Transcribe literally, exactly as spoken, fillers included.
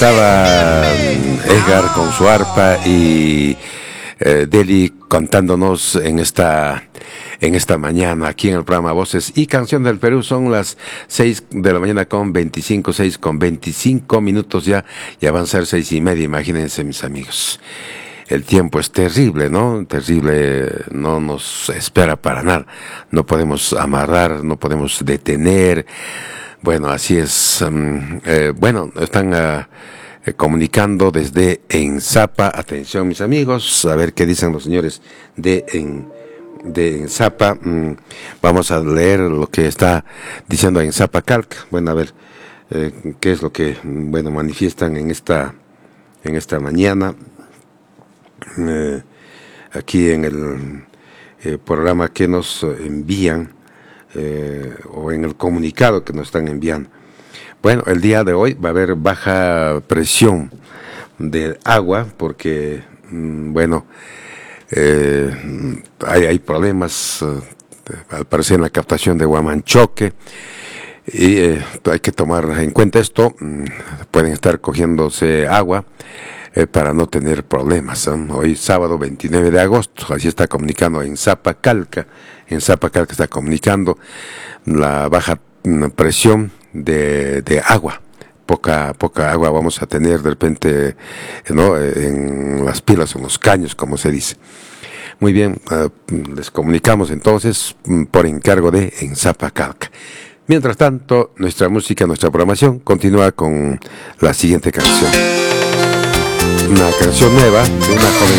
estaba Edgar con su arpa y eh, Deli contándonos en esta en esta mañana aquí en el programa Voces y Canción del Perú. Son las seis de la mañana con veinticinco, seis con veinticinco minutos ya, ya van a ser seis y media, imagínense mis amigos. El tiempo es terrible, ¿no? Terrible, no nos espera para nada. No podemos amarrar, no podemos detener. Bueno, así es. Um, eh, bueno, están uh, eh, comunicando desde Enzapa. Atención, mis amigos, a ver qué dicen los señores de en, de Enzapa. Um, vamos a leer lo que está diciendo Enzapa Calc. Bueno, a ver eh, qué es lo que bueno manifiestan en esta en esta mañana. Eh, aquí en el eh, programa que nos envían. Eh, o en el comunicado que nos están enviando. Bueno, el día de hoy va a haber baja presión de agua porque, mmm, bueno, eh, hay, hay problemas, eh, al parecer en la captación de Huamanchoque, y eh, hay que tomar en cuenta esto. Mmm, pueden estar cogiéndose agua eh, para no tener problemas, ¿eh? Hoy sábado veintinueve de agosto, así está comunicando en Zapacalca. En Zapacalca está comunicando la baja presión de, de agua. Poca, poca agua vamos a tener de repente, ¿no? En las pilas o en los caños, como se dice. Muy bien, uh, les comunicamos entonces por encargo de en Zapacalca. Mientras tanto, nuestra música, nuestra programación continúa con la siguiente canción. Una canción nueva de una joven